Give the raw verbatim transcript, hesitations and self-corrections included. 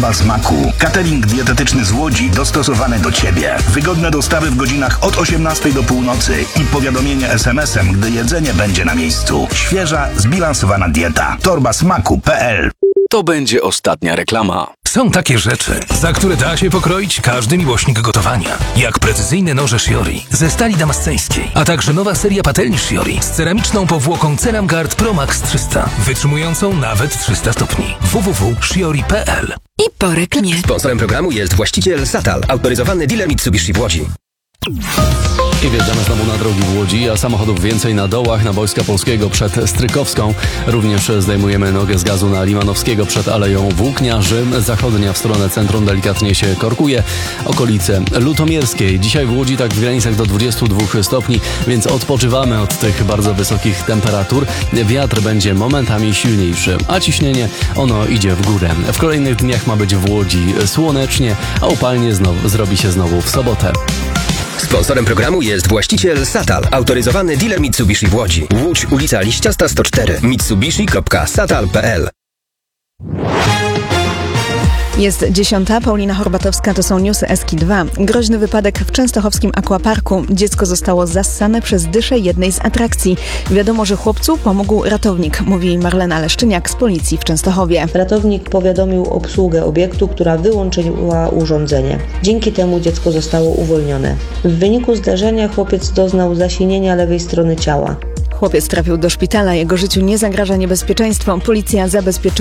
Torba smaku. Catering dietetyczny z Łodzi dostosowany do Ciebie. Wygodne dostawy w godzinach od osiemnastej do północy i powiadomienie es em esem, gdy jedzenie będzie na miejscu. Świeża, zbilansowana dieta. torba smaku kropka pe el. To będzie ostatnia reklama. Są takie rzeczy, za które da się pokroić każdy miłośnik gotowania. Jak precyzyjne noże Shiori ze stali damasceńskiej, a także nowa seria patelni Shiori z ceramiczną powłoką Ceramguard Pro Max trzysta, wytrzymującą nawet trzysta stopni. w w w kropka shiori kropka pe el. I po reklamie. Sponsorem programu jest właściciel Satal, autoryzowany dealer Mitsubishi w Łodzi. I wjeżdżamy znowu na drogi w Łodzi, a samochodów więcej na dołach na Wojska Polskiego przed Strykowską. Również zdejmujemy nogę z gazu na Limanowskiego przed Aleją Włókniarzy. Zachodnia w stronę centrum delikatnie się korkuje. Okolice Lutomierskiej. Dzisiaj w Łodzi tak w granicach do dwudziestu dwóch stopni, więc odpoczywamy od tych bardzo wysokich temperatur. Wiatr będzie momentami silniejszy, a ciśnienie ono idzie w górę. W kolejnych dniach ma być w Łodzi słonecznie, a upalnie znowu, zrobi się znowu w sobotę. Sponsorem programu jest właściciel Satal, autoryzowany dealer Mitsubishi w Łodzi. Łódź, ulica Liściasta sto cztery, mitsubishi kropka satal kropka pe el. Jest dziesiąta, Paulina Horbatowska, to są newsy Eski dwa. Groźny wypadek w częstochowskim aquaparku. Dziecko zostało zassane przez dyszę jednej z atrakcji. Wiadomo, że chłopcu pomógł ratownik, mówi Marlena Leszczyniak z policji w Częstochowie. Ratownik powiadomił obsługę obiektu, która wyłączyła urządzenie. Dzięki temu dziecko zostało uwolnione. W wyniku zdarzenia chłopiec doznał zasinienia lewej strony ciała. Chłopiec trafił do szpitala, jego życiu nie zagraża niebezpieczeństwo. Policja zabezpieczyła